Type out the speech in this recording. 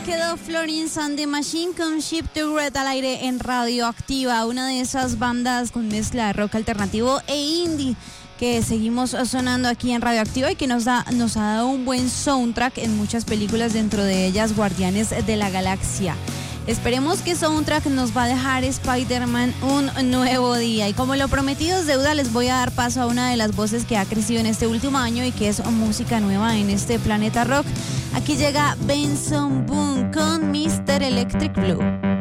quedó Florence and the Machine con Ship to Red al aire en Radioactiva, una de esas bandas con mezcla de rock alternativo e indie que seguimos sonando aquí en Radioactiva y que nos ha dado un buen soundtrack en muchas películas, dentro de ellas Guardianes de la Galaxia. Esperemos que soundtrack nos va a dejar Spider-Man un nuevo día. Y como lo prometido es deuda, les voy a dar paso a una de las voces que ha crecido en este último año y que es música nueva en este planeta rock. Aquí llega Benson Boone con Mr. Electric Blue.